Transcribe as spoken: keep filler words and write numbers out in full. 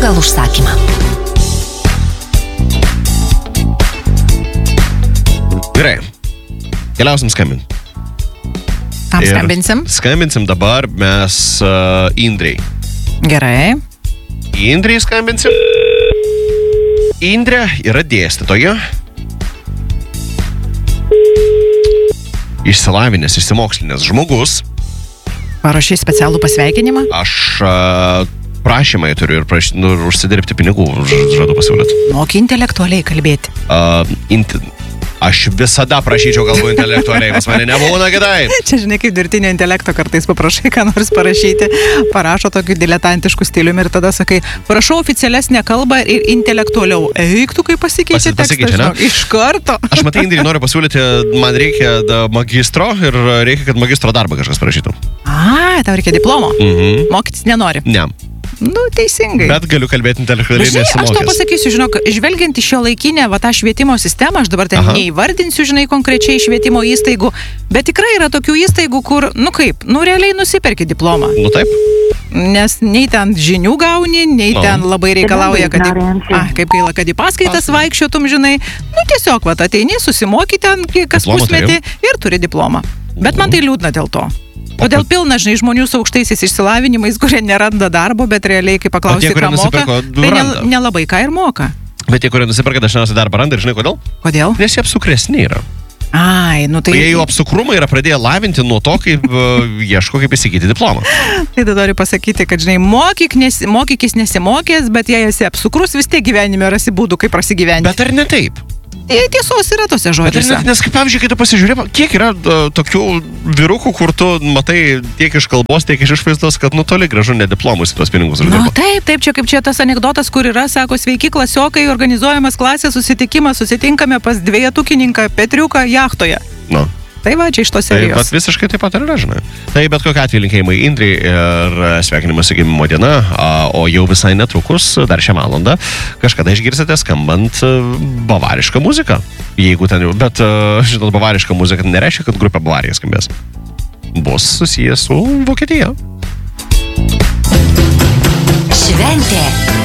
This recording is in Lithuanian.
pagal užsakymą. Gerai. Keliausim skambinti. Tam skambinsim? Skambinsim dabar mes uh, Indrei. Gerai. Indrei skambinsim. Indrė yra dėstytoja. Išsilavinęs, išsimokslinęs žmogus. Parašai specialų pasveikinimą? Aš uh, prašymai turiu ir, praš... nu, ir užsidirbti pinigų žadu pasiūlyti. Moki intelektualiai kalbėti. Uh, int... Aš visada prašyčiau galbūt intelektualiai, pas mane nebūna kitaip. Čia, žinai, kaip dirbtinio intelekto kartais paprašai, ką nors parašyti, parašo tokiu diletantišku stiliumi ir tada sakai, prašau oficialesnę kalbą ir intelektualiau. Eik tu, kaip pasikeičia tekstą, žinok, iš karto. Aš matai, Indrė, noriu pasiūlyti, man reikia magistro ir reikia, kad magistro darbą kažkas parašytų. A, tau reikia diplomo. Mhm. Mokytis nenori. Ne. Nu, teisingai. Bet galiu kalbėti intelektualiai nesimokęs. Aš tau pasakysiu, žinok, žvelgiant į šio laikinę, va, tą švietimo sistemą, aš dabar ten Aha. neįvardinsiu, žinai, konkrečiai švietimo įstaigų, bet tikrai yra tokių įstaigų, kur, nu kaip, nu realiai nusiperki diplomą. Nu taip. Nes nei ten žinių gauni, nei no. ten labai reikalauja, kad, į, a, kaip gaila, kad į paskaitas vaikščiotum, žinai, nu tiesiog, va, ateini, susimoki ten kas Diplomą pusmetį turiu. Ir turi diplomą. Bet man tai liūdna dėl to. Todėl pilna, žinai, žmonių su aukštaisiais išsilavinimais, kurie neranda darbo, bet realiai, kai paklausi, ką moka, tai nelabai ką ir moka. Bet tie, kurie nusiperka, dažniausiai darbą randa ir žinai kodėl? Kodėl? Nes jie apsukresni yra. Ai, nu tai... Jie jau apsukrumą yra pradėję lavinti nuo to, kaip uh, ieško, kaip įsigyti diplomą. Tai tada noriu pasakyti, kad, žinai, mokyk, nes, mokykis nesimokės, bet jei esi apsukrus, vis tiek gyvenime rasi būdų, kaip prasigyventi. Bet ar ne taip? Tiesos yra tose žodžiuose. Nes, nes kaip pavyzdžiui, kai tu pasižiūrė, kiek yra uh, tokių vyrukų, kur tu matai tiek iš kalbos, tiek iš išvaizdos, kad nu toli gražu ne diplomus į tuos pinigus uždirba. Nu taip, taip, čia kaip čia tas anekdotas, kur yra, sako, sveiki klasiokai, organizuojamas klasės susitikimas, susitinkame pas dvejetukininką Petriuką jachtoje. Nu. Tai va, čia iš tos serijos. Tai bet visiškai taip pat ir yra, žinai. Tai bet kokiu atveju linkėjimai Indrei ir sveikinimas su gimimo diena, o jau visai netrukus, dar šią valandą, kažkada išgirsite skambant bavarišką muziką. Jeigu ten jau, bet, žinot, bavariška muzika nereiškia, kad grupė Bavarija skambės. Bus susijęs su Vokietija. Šventė